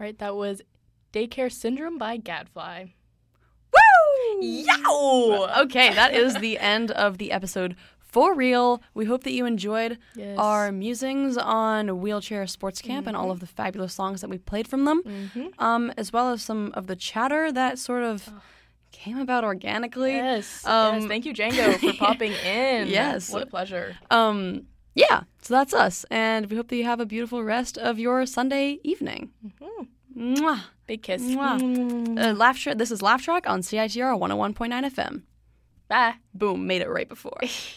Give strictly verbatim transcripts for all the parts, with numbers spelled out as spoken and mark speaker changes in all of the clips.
Speaker 1: right, that was Daycare Syndrome by Gadfly.
Speaker 2: Woo! Yow! Okay, that is the end of the episode for real. We hope that you enjoyed
Speaker 1: Yes.
Speaker 2: our musings on Wheelchair Sports Camp mm-hmm. and all of the fabulous songs that we played from them,
Speaker 1: mm-hmm.
Speaker 2: um, as well as some of the chatter that sort of
Speaker 1: oh.
Speaker 2: came about organically.
Speaker 1: Yes.
Speaker 2: Um,
Speaker 1: yes. Thank you, Django, for popping in.
Speaker 2: Yes.
Speaker 1: What a pleasure.
Speaker 2: Um, yeah, so that's us. And we hope that you have a beautiful rest of your Sunday evening.
Speaker 1: Mm-hmm.
Speaker 2: Mwah.
Speaker 1: Big kiss.
Speaker 2: Mwah.
Speaker 1: Mm.
Speaker 2: Uh, laugh tra- this is Laugh Track on C I T R one oh one point nine F M.
Speaker 1: Bye.
Speaker 2: Boom, made it right before.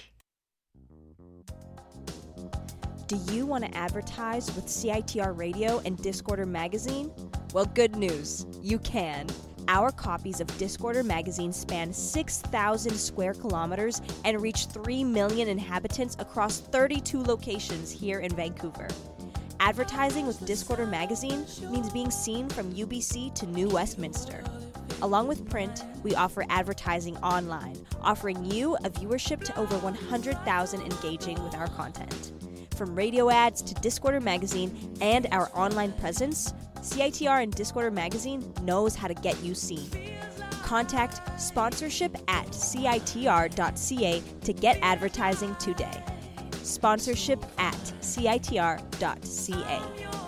Speaker 3: Do you want to advertise with C I T R Radio and Discorder Magazine? Well, good news. You can. Our copies of Discorder Magazine span six thousand square kilometers and reach three million inhabitants across thirty-two locations here in Vancouver. Advertising with Discorder Magazine means being seen from U B C to New Westminster. Along with print, we offer advertising online, offering you a viewership to over one hundred thousand engaging with our content. From radio ads to Discorder Magazine and our online presence, C I T R and Discorder Magazine knows how to get you seen. Contact sponsorship at C I T R dot C A to get advertising today. Sponsorship at C I T R dot C A.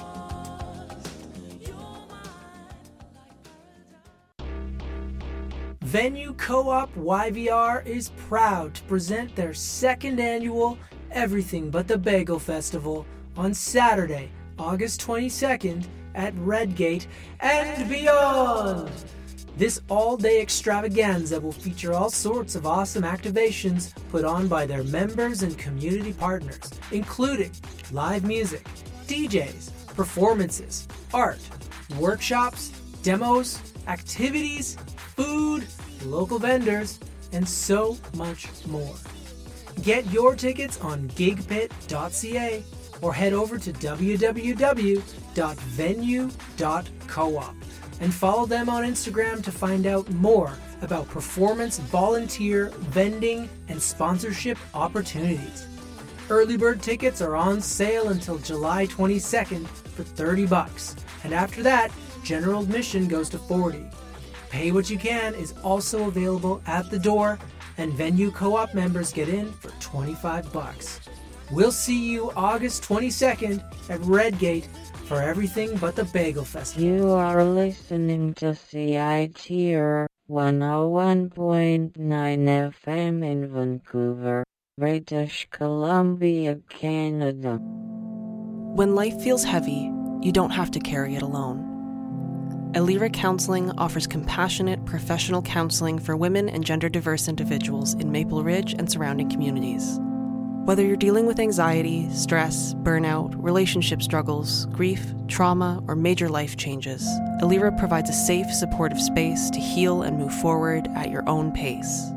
Speaker 4: Venue Co-op Y V R is proud to present their second annual Everything But the Bagel Festival on Saturday, August twenty-second at Redgate and beyond. This all-day extravaganza will feature all sorts of awesome activations put on by their members and community partners, including live music, D Js, performances, art, workshops, demos, activities, food, local vendors, and so much more. Get your tickets on gig pit dot C A or head over to w w w dot venue dot coop and follow them on Instagram to find out more about performance, volunteer, vending, and sponsorship opportunities. Early bird tickets are on sale until July twenty-second for thirty bucks, and after that, general admission goes to forty. Pay What You Can is also available at the door, and Venue Co-op members get in for twenty-five bucks. We'll see you August twenty-second at Redgate for Everything But the Bagel Festival.
Speaker 5: You are listening to C I T R one oh one point nine F M in Vancouver, British Columbia, Canada.
Speaker 6: When life feels heavy, you don't have to carry it alone. Elira Counseling offers compassionate, professional counseling for women and gender-diverse individuals in Maple Ridge and surrounding communities. Whether you're dealing with anxiety, stress, burnout, relationship struggles, grief, trauma, or major life changes, Elira provides a safe, supportive space to heal and move forward at your own pace.